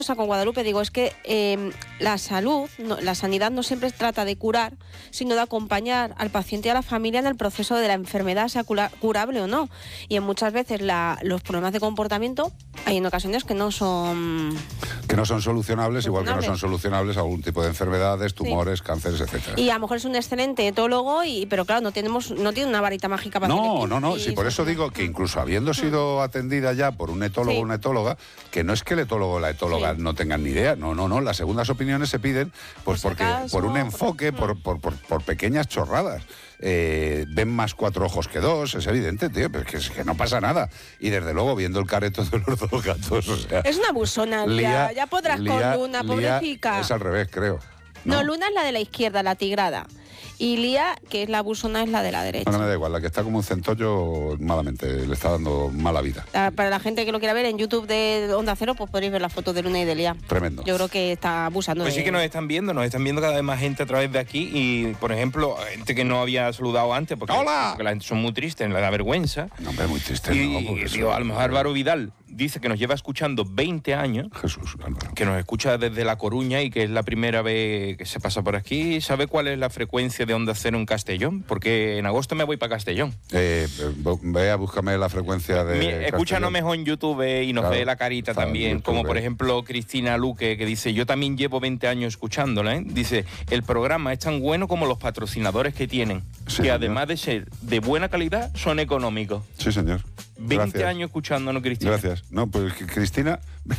con Guadalupe, digo, es que la salud, la sanidad no siempre trata de curar, sino de acompañar al paciente y a la familia en el proceso de la enfermedad, sea curable o no. Y en muchas veces los problemas de comportamiento hay en ocasiones que no son... Que no son solucionables, igual que no son solucionables algún tipo de enfermedades, tumores, sí, cánceres, etcétera. Y a lo mejor es un excelente etólogo, pero claro, no tiene una varita mágica para No, sí, por eso digo que incluso habiendo sido atendida ya por un etólogo o una etóloga, que no es que el etólogo o la etóloga no tengan ni idea, no, las segundas opiniones se piden pues porque por un enfoque, por pequeñas chorradas. Ven más 4 ojos que 2, es evidente, tío, pero es que no pasa nada. Y desde luego, viendo el careto de los 2 gatos, o sea... Es una busona, ya podrás con Luna, pobrecita. Es al revés, creo. No, Luna es la de la izquierda, la tigrada. Y Lía, que es la busona, es la de la derecha. No me da igual, la que está como un centollo, malamente, le está dando mala vida. Para la gente que lo quiera ver, en YouTube de Onda Cero, pues podéis ver las fotos de Luna y de Lía. Tremendo. Yo creo que está abusando Pues sí que nos están viendo cada vez más gente a través de aquí. Y, por ejemplo, gente que no había saludado antes, porque la gente son muy tristes, le da vergüenza. No, hombre, muy triste. A lo mejor Álvaro Vidal dice que nos lleva escuchando 20 años. Jesús, Álvaro. Que nos escucha desde La Coruña y que es la primera vez que se pasa por aquí. ¿Sabe cuál es la frecuencia de Onda Cero en Castellón? Porque en agosto me voy para Castellón. Ve a búscame la frecuencia de Escúchanos mejor en YouTube y nos ve la carita también. Como por ejemplo Cristina Luque, que dice, yo también llevo 20 años escuchándola, ¿eh? Dice, el programa es tan bueno como los patrocinadores que tienen, sí, que además de ser de buena calidad, son económicos. Sí, señor. 20 años escuchándonos, Cristina. Gracias. No, pues Cristina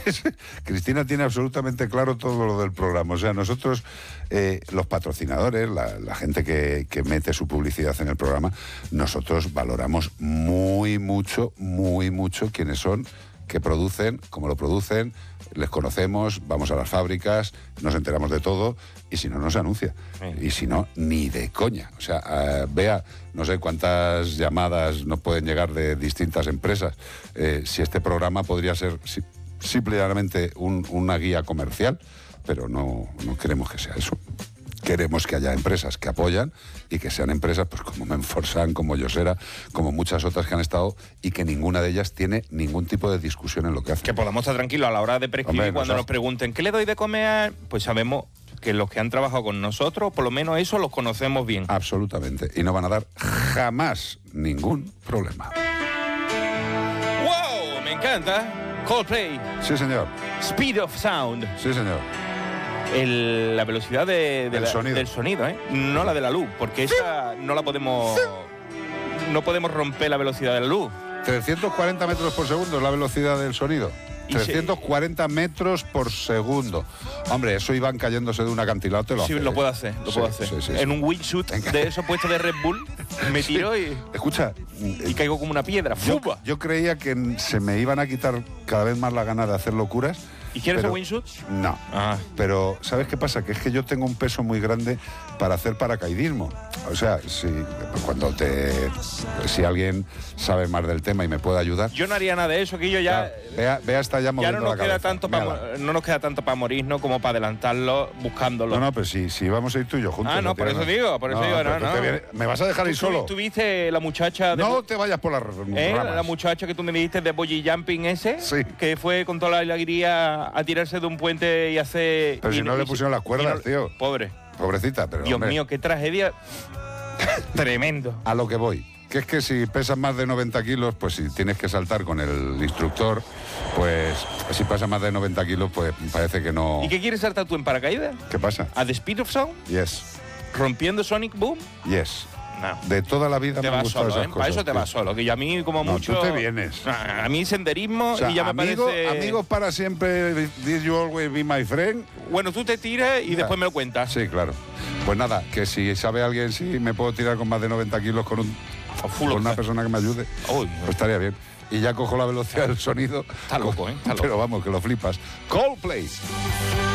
tiene absolutamente claro todo lo del programa. O sea, nosotros, los patrocinadores, la gente que mete su publicidad en el programa, nosotros valoramos muy mucho quiénes son, qué producen, cómo lo producen, les conocemos, vamos a las fábricas, nos enteramos de todo, y si no, nos anuncia. Y si no, ni de coña. O sea, vea, no sé cuántas llamadas nos pueden llegar de distintas empresas. Si este programa podría ser simplemente una guía comercial, pero no queremos que sea eso. Queremos que haya empresas que apoyan y que sean empresas pues como Menforsan, como Yosera, como muchas otras que han estado y que ninguna de ellas tiene ningún tipo de discusión en lo que hace. Que podamos estar tranquilos a la hora de prescribir. Cuando nos pregunten ¿qué le doy de comer? Pues sabemos que los que han trabajado con nosotros, por lo menos eso los conocemos bien. Absolutamente. Y no van a dar jamás ningún problema. ¡Wow! Me encanta. Coldplay. Sí, señor. Speed of Sound. Sí, señor. La velocidad del sonido, ¿eh? No la de la luz, porque esa no la podemos... No podemos romper la velocidad de la luz. 340 metros por segundo es la velocidad del sonido. 340 metros por segundo. Hombre, eso iban cayéndose de un acantilado, te lo hace. Sí, lo puedo hacer, Sí. En un wingsuit de eso puesto de Red Bull, me tiro y... Escucha... Y caigo como una piedra. Yo creía que se me iban a quitar cada vez más la gana de hacer locuras. ¿Y quieres el wingsuit? No. Pero, ¿sabes qué pasa? Que es que yo tengo un peso muy grande para hacer paracaidismo. O sea, si alguien sabe más del tema y me puede ayudar... Yo no haría nada de eso, que yo ya... Vea, está ya moviendo no nos la queda cabeza. no nos queda tanto para morirnos como para adelantarlo buscándolo. No, pero si vamos a ir tú y yo juntos. No, por eso digo, ¿Me vas a dejar ir solo? ¿Tú viste la muchacha... No te vayas por las ramas. La muchacha que tú me dijiste de bungee jumping ese, sí, que fue con toda la alegría a tirarse de un puente y hacer... Pero si no le pusieron las cuerdas, tío. Pobrecita, pero Dios mío, qué tragedia. Tremendo. A lo que voy, que es que si pesas más de 90 kilos, pues si tienes que saltar con el instructor, pues si pasa más de 90 kilos, pues parece que no... ¿Y qué quieres saltar tú en paracaídas? ¿Qué pasa? ¿A The Speed of Sound? Yes. ¿Rompiendo Sonic Boom? Yes. No. De toda la vida te me han gustado esas cosas. Para eso te vas solo, que yo a mí como mucho... tú te vienes. A mí senderismo, o sea, y ya me parece... Amigos para siempre, did you always be my friend? Bueno, tú te tiras y después me lo cuentas. Sí, claro. Pues nada, que si sabe alguien si me puedo tirar con más de 90 kilos con una persona que me ayude, pues estaría bien. Y ya cojo la velocidad del sonido. Está loco, ¿eh? Está loco. Pero vamos, que lo flipas. Coldplay.